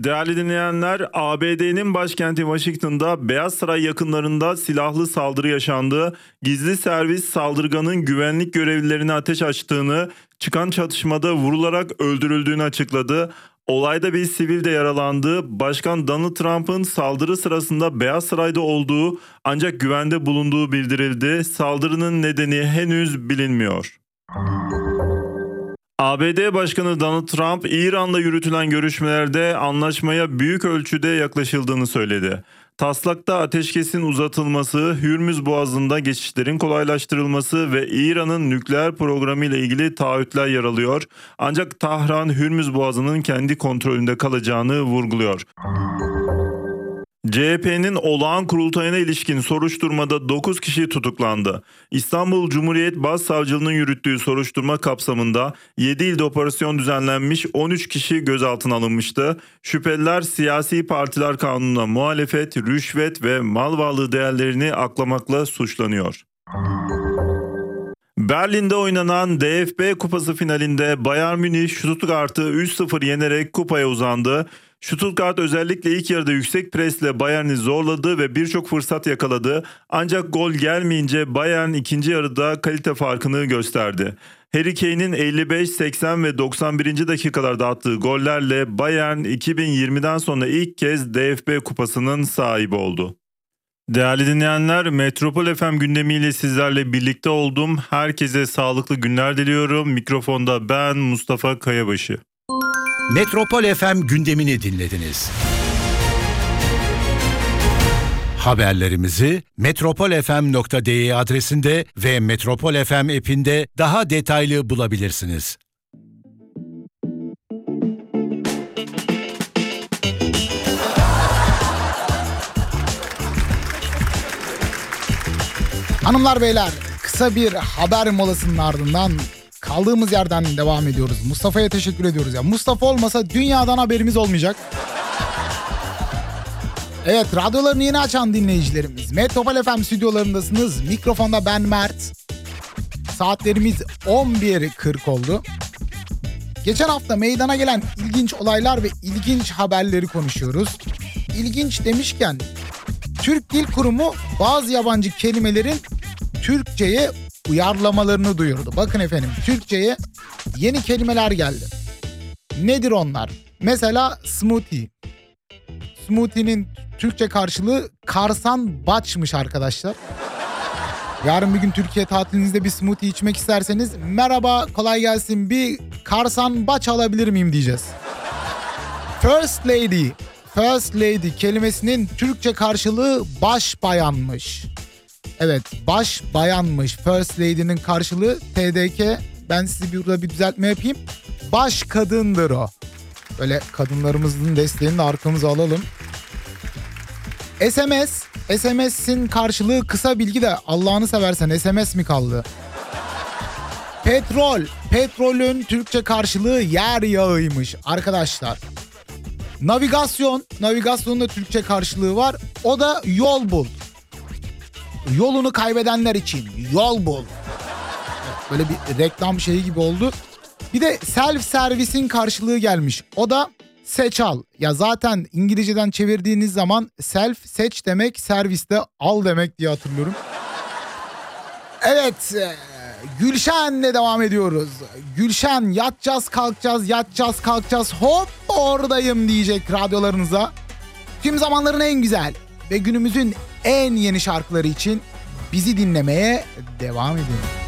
Değerli dinleyenler, ABD'nin başkenti Washington'da Beyaz Saray yakınlarında silahlı saldırı yaşandı. Gizli servis saldırganın güvenlik görevlilerine ateş açtığını, çıkan çatışmada vurularak öldürüldüğünü açıkladı. Olayda bir sivil de yaralandı. Başkan Donald Trump'ın saldırı sırasında Beyaz Saray'da olduğu ancak güvende bulunduğu bildirildi. Saldırının nedeni henüz bilinmiyor. ABD Başkanı Donald Trump, İran'la yürütülen görüşmelerde anlaşmaya büyük ölçüde yaklaşıldığını söyledi. Taslakta ateşkesin uzatılması, Hürmüz Boğazı'nda geçişlerin kolaylaştırılması ve İran'ın nükleer programı ile ilgili taahhütler yer alıyor. Ancak Tahran, Hürmüz Boğazı'nın kendi kontrolünde kalacağını vurguluyor. CHP'nin olağan kurultayına ilişkin soruşturmada 9 kişi tutuklandı. İstanbul Cumhuriyet Başsavcılığı'nın yürüttüğü soruşturma kapsamında 7 ilde operasyon düzenlenmiş, 13 kişi gözaltına alınmıştı. Şüpheliler siyasi partiler kanununa muhalefet, rüşvet ve mal varlığı değerlerini aklamakla suçlanıyor. Berlin'de oynanan DFB Kupası finalinde Bayern Münih Stuttgart'ı 3-0 yenerek kupaya uzandı. Stuttgart özellikle ilk yarıda yüksek presle Bayern'i zorladı ve birçok fırsat yakaladı. Ancak gol gelmeyince Bayern ikinci yarıda kalite farkını gösterdi. Harry Kane'in 55, 80 ve 91. dakikalarda attığı gollerle Bayern 2020'den sonra ilk kez DFB Kupası'nın sahibi oldu. Değerli dinleyenler, Metropol FM gündemiyle sizlerle birlikte oldum. Herkese sağlıklı günler diliyorum. Mikrofonda ben Mustafa Kayabaşı. Metropol FM gündemini dinlediniz. Haberlerimizi metropolfm.de adresinde ve Metropol FM app'inde daha detaylı bulabilirsiniz. Hanımlar beyler, kısa bir haber molasının ardından kaldığımız yerden devam ediyoruz. Mustafa'ya teşekkür ediyoruz ya. Mustafa olmasa dünyadan haberimiz olmayacak. Evet, radyolarını yeni açan dinleyicilerimiz, Metropol FM stüdyolarındasınız. Mikrofonda ben Mert. Saatlerimiz 11:40 oldu. Geçen hafta meydana gelen ilginç olaylar ve ilginç haberleri konuşuyoruz. İlginç demişken, Türk Dil Kurumu bazı yabancı kelimelerin Türkçe'ye uyarlamalarını duyurdu. Bakın efendim, Türkçe'ye yeni kelimeler geldi. Nedir onlar? Mesela smoothie. Smoothie'nin Türkçe karşılığı karsan baçmış arkadaşlar. Yarın bir gün Türkiye tatilinizde bir smoothie içmek isterseniz merhaba, kolay gelsin, bir karsan baç alabilir miyim diyeceğiz. First Lady. First Lady kelimesinin Türkçe karşılığı baş bayanmış. Evet, baş bayanmış. First Lady'nin karşılığı TDK. Ben size burada bir düzeltme yapayım. Baş kadındır o. Böyle kadınlarımızın desteğini de arkamıza alalım. SMS. SMS'in karşılığı kısa bilgi de Allah'ını seversen SMS mi kaldı? Petrol. Petrolün Türkçe karşılığı yer yağıymış arkadaşlar. Navigasyon. Navigasyonun da Türkçe karşılığı var. O da yol bul. Yolunu kaybedenler için yol bul. Böyle bir reklam şeyi gibi oldu. Bir de self servisin karşılığı gelmiş. O da seç al. Ya zaten İngilizceden çevirdiğiniz zaman self seç demek, serviste al demek diye hatırlıyorum. Evet, Gülşen'le devam ediyoruz. Gülşen yatacağız kalkacağız, yatacağız kalkacağız, hop oradayım diyecek radyolarınıza. Tüm zamanların en güzel ve günümüzün en yeni şarkıları için bizi dinlemeye devam edin.